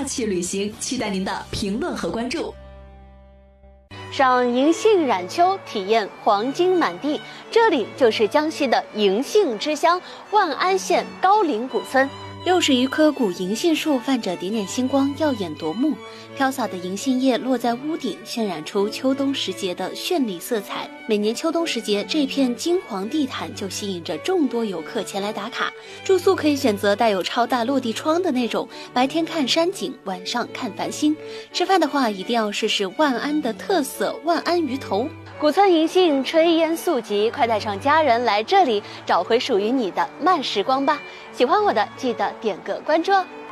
气旅行，期待您的评论和关注。 赏银杏染秋，体验黄金满地，这里就是江西的银杏之乡万安县高岭古村。60余棵古银杏树泛着点点星光，耀眼夺目。飘洒的银杏叶落在屋顶，渲染出秋冬时节的绚丽色彩。每年秋冬时节，这片金黄地毯就吸引着众多游客前来打卡。住宿可以选择带有超大落地窗的那种，白天看山景，晚上看繁星。吃饭的话，一定要试试万安的特色万安鱼头。古村银杏炊烟素集，快带上家人来这里，找回属于你的慢时光吧！喜欢我的，记得点个关注哦。